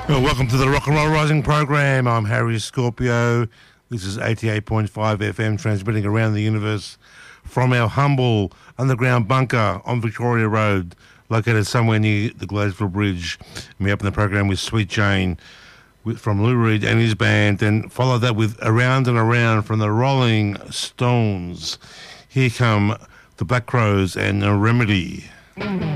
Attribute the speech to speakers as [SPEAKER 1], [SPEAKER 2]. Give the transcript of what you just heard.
[SPEAKER 1] Well, welcome to the Rock and Roll Rising program. I'm Harry Scorpio. This is 88.5 FM transmitting around the universe from our humble underground bunker on Victoria Road, located somewhere near the Gladesville Bridge. And we open the program with Sweet Jane from Lou Reed and his band, and follow that with Around and Around from the Rolling Stones. Here come the Black Crowes and Remedy.